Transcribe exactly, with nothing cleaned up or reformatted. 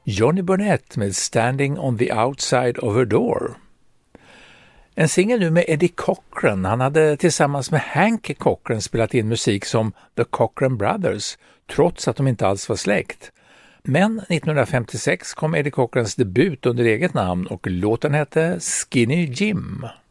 Johnny Burnett med Standing on the Outside of Her Door. En singel nu med Eddie Cochran. Han hade tillsammans med Hank Cochran spelat in musik som The Cochran Brothers, trots att de inte alls var släkt. Men nittonhundrafemtiosex kom Eddie Cochrans debut under eget namn och låten hette Skinny Jim.